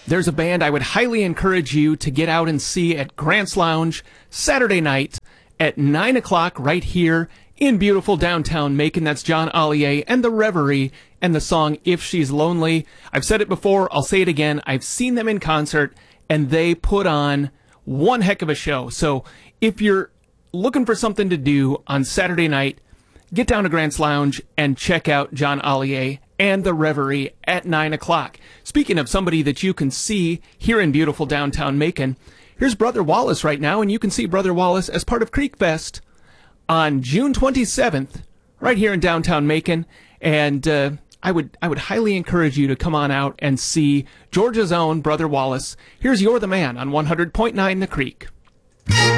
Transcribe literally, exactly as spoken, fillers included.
there's a band I would highly encourage you to get out and see at Grant's Lounge Saturday night at nine o'clock right here in beautiful downtown Macon. That's John Ollier and the Reverie and the song If She's Lonely. I've said it before, I'll say it again. I've seen them in concert, and they put on one heck of a show. So if you're looking for something to do on Saturday night, get down to Grant's Lounge and check out John Ollier and the Reverie at nine o'clock. Speaking of somebody that you can see here in beautiful downtown Macon, here's Brother Wallace right now, and you can see Brother Wallace as part of Creek Fest on June twenty-seventh, right here in downtown Macon. And uh, I would I would highly encourage you to come on out and see Georgia's own Brother Wallace. Here's You're the Man on one hundred point nine The Creek.